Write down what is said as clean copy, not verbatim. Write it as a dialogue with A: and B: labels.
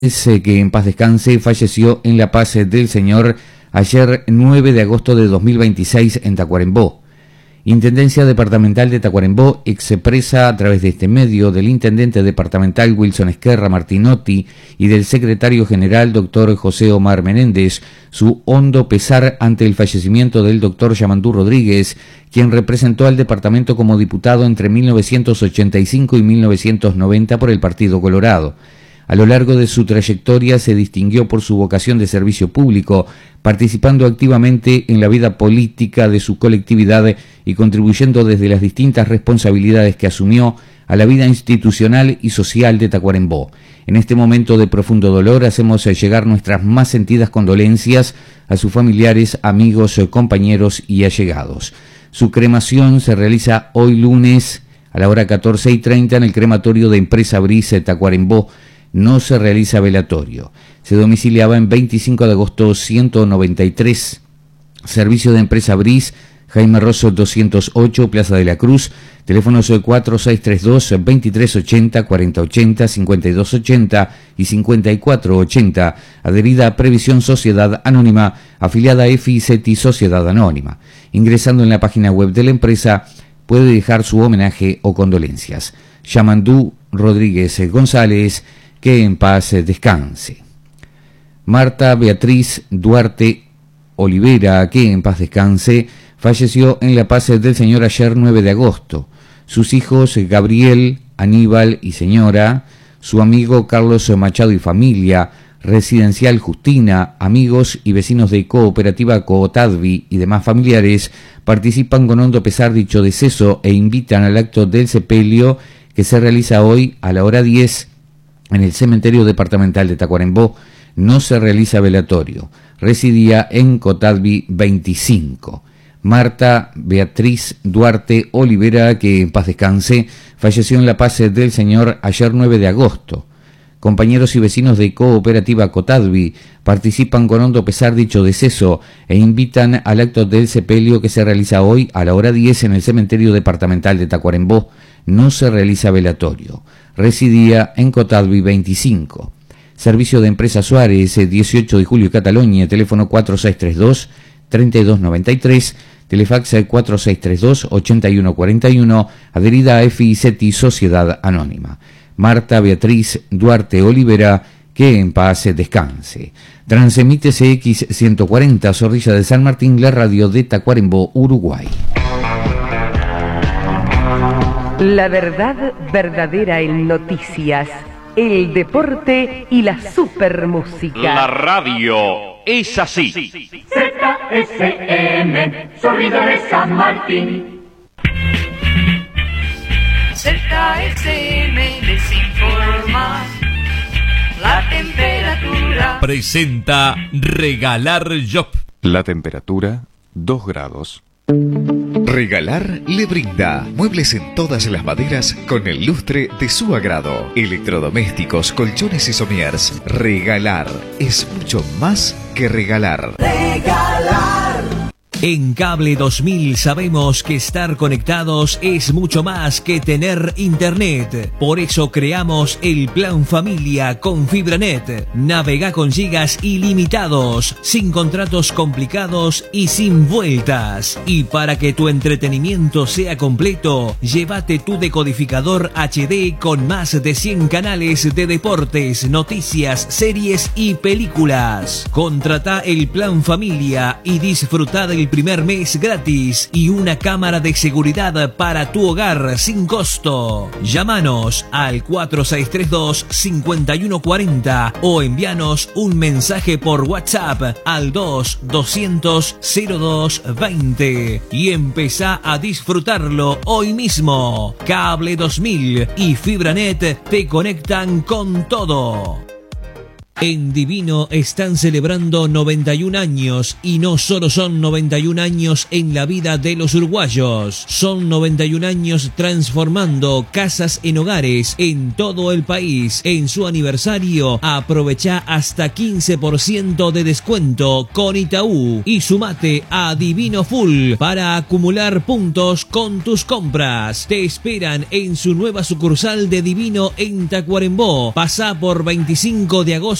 A: Que en paz descanse, falleció en La Paz del Señor ayer 9 de agosto de 2026 en Tacuarembó. Intendencia Departamental de Tacuarembó expresa a través de este medio del Intendente Departamental Wilson Esquerra Martinotti y del Secretario General Dr. José Omar Menéndez su hondo pesar ante el fallecimiento del Dr. Yamandú Rodríguez, quien representó al departamento como diputado entre 1985 y 1990 por el Partido Colorado. A lo largo de su trayectoria se distinguió por su vocación de servicio público, participando activamente en la vida política de su colectividad y contribuyendo desde las distintas responsabilidades que asumió a la vida institucional y social de Tacuarembó. En este momento de profundo dolor hacemos llegar nuestras más sentidas condolencias a sus familiares, amigos, compañeros y allegados. Su cremación se realiza hoy lunes a la hora 14:30 en el crematorio de Empresa Bris Tacuarembó. No se realiza velatorio. Se domiciliaba en 25 de agosto 193. Servicio de Empresa Bris, Jaime Rosso 208, Plaza de la Cruz. Teléfonos 4632-2380, 4080, 5280 y 5480. Adherida a Previsión Sociedad Anónima, afiliada a FICETI Sociedad Anónima. Ingresando en la página web de la empresa, puede dejar su homenaje o condolencias. Yamandú Rodríguez González, que en paz descanse. Marta Beatriz Duarte Olivera, que en paz descanse, falleció en La Paz del Señor ayer 9 de agosto. Sus hijos Gabriel, Aníbal y señora, su amigo Carlos Machado y familia, Residencial Justina, amigos y vecinos de Cooperativa Cootadvi y demás familiares participan con hondo pesar dicho deceso e invitan al acto del sepelio que se realiza hoy a la hora 10 en el Cementerio Departamental de Tacuarembó. No se realiza velatorio. Residía en Cotadvi 25. Marta Beatriz Duarte Olivera, que en paz descanse, falleció en La Paz del Señor ayer 9 de agosto. Compañeros y vecinos de Cooperativa Cotadvi participan con hondo pesar dicho deceso e invitan al acto del sepelio que se realiza hoy a la hora 10 en el Cementerio Departamental de Tacuarembó. No se realiza velatorio. Residía en Cotadvi 25. Servicio de Empresa Suárez, 18 de julio Cataluña, teléfono 4632-3293, telefax 4632-8141, adherida a FICETI Sociedad Anónima. Marta Beatriz Duarte Olivera, que en paz descanse. Transemite CX 140, Zorrilla de San Martín, la radio de Tacuarembó, Uruguay.
B: La verdad verdadera en noticias, el deporte y la supermúsica.
C: La radio es así.
D: ZSM, Zorrilla de San Martín.
E: ZSM les informa la temperatura.
F: Presenta Regalar Job.
G: La temperatura, 2 grados.
H: Regalar le brinda muebles en todas las maderas con el lustre de su agrado. Electrodomésticos, colchones y somiers. Regalar es mucho más que regalar.
F: En Cable 2000 sabemos que estar conectados es mucho más que tener internet. Por eso creamos el Plan Familia con FibraNet. Navega con gigas ilimitados, sin contratos complicados y sin vueltas. Y para que tu entretenimiento sea completo, llévate tu decodificador HD con más de 100 canales de deportes, noticias, series y películas. Contrata el Plan Familia y disfruta del primer mes gratis y una cámara de seguridad para tu hogar sin costo. Llámanos al 4632-5140 o envíanos un mensaje por WhatsApp al 200-0220 y empezá a disfrutarlo hoy mismo. Cable 2000 y FibraNet te conectan con todo. En Divino están celebrando 91 años y no solo son 91 años en la vida de los uruguayos, son 91 años transformando casas en hogares en todo el país. En su aniversario, aprovecha hasta 15% de descuento con Itaú y sumate a Divino Full para acumular puntos con tus compras. Te esperan en su nueva sucursal de Divino en Tacuarembó. Pasá por 25 de agosto